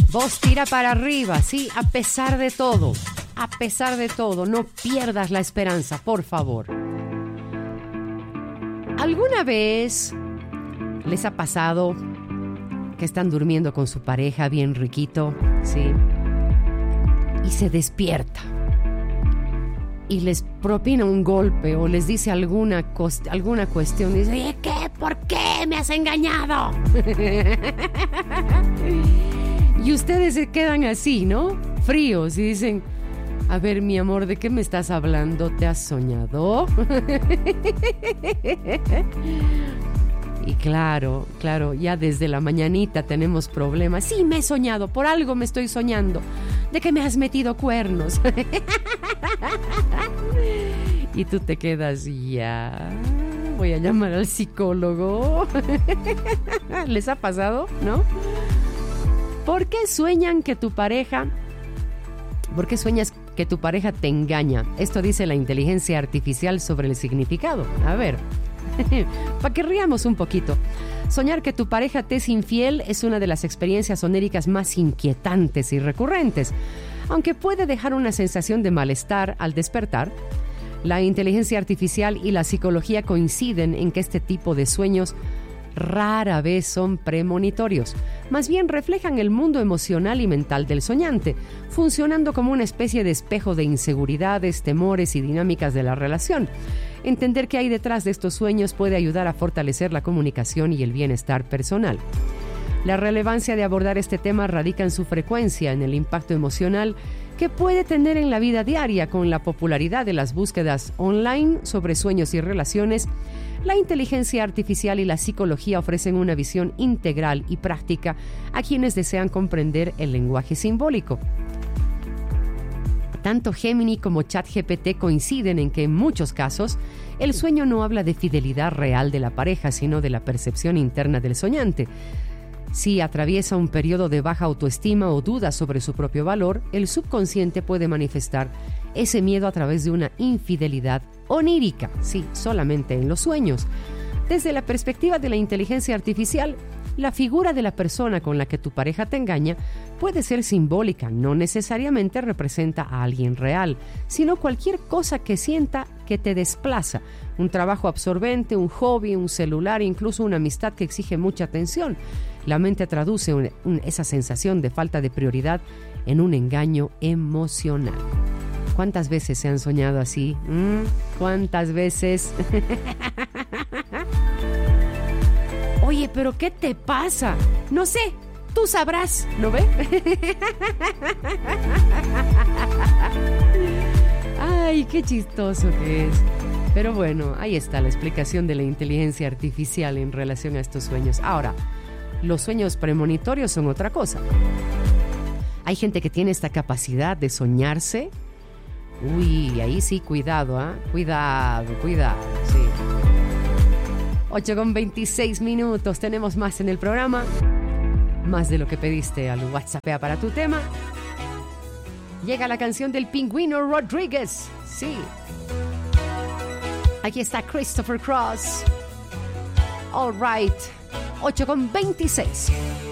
Vos tira para arriba, sí, a pesar de todo, no pierdas la esperanza, por favor. ¿Alguna vez les ha pasado que están durmiendo con su pareja bien riquito, sí, y se despierta y les propina un golpe o les dice alguna cuestión, dice, oye, ¿qué? ¿Por qué me has engañado? Y ustedes se quedan así, ¿no? Fríos y dicen, a ver, mi amor, ¿de qué me estás hablando? ¿Te has soñado? Y claro, ya desde la mañanita tenemos problemas. Sí, me he soñado, por algo me estoy soñando, de que me has metido cuernos. Y tú te quedas, ya, voy a llamar al psicólogo. ¿Les ha pasado, no? ¿Por qué sueñas que tu pareja te engaña? Esto dice la inteligencia artificial sobre el significado. A ver, para que riamos un poquito. Soñar que tu pareja te es infiel es una de las experiencias oníricas más inquietantes y recurrentes. Aunque puede dejar una sensación de malestar al despertar, la inteligencia artificial y la psicología coinciden en que este tipo de sueños rara vez son premonitorios. Más bien reflejan el mundo emocional y mental del soñante, funcionando como una especie de espejo de inseguridades, temores y dinámicas de la relación. Entender qué hay detrás de estos sueños puede ayudar a fortalecer la comunicación y el bienestar personal. La relevancia de abordar este tema radica en su frecuencia, en el impacto emocional que puede tener en la vida diaria. Con la popularidad de las búsquedas online sobre sueños y relaciones, la inteligencia artificial y la psicología ofrecen una visión integral y práctica a quienes desean comprender el lenguaje simbólico. Tanto Gemini como ChatGPT coinciden en que en muchos casos el sueño no habla de fidelidad real de la pareja, sino de la percepción interna del soñante. Si atraviesa un periodo de baja autoestima o duda sobre su propio valor, el subconsciente puede manifestar ese miedo a través de una infidelidad onírica, sí, solamente en los sueños. Desde la perspectiva de la inteligencia artificial, la figura de la persona con la que tu pareja te engaña puede ser simbólica, no necesariamente representa a alguien real, sino cualquier cosa que sienta que te desplaza, un trabajo absorbente, un hobby, un celular, incluso una amistad que exige mucha atención. La mente traduce esa sensación de falta de prioridad en un engaño emocional. ¿Cuántas veces se han soñado así? ¿Cuántas veces? Oye, ¿pero qué te pasa? No sé, tú sabrás, ¿no ve? Ay, qué chistoso que es. Pero bueno, ahí está la explicación de la inteligencia artificial en relación a estos sueños. Ahora, los sueños premonitorios son otra cosa. Hay gente que tiene esta capacidad de soñarse. Uy, ahí sí, cuidado, ¿eh? Cuidado, sí. 8:26, tenemos más en el programa. Más de lo que pediste al WhatsApp para tu tema. Llega la canción del Pingüino Rodríguez. Sí. Aquí está Christopher Cross. All right. 8:26.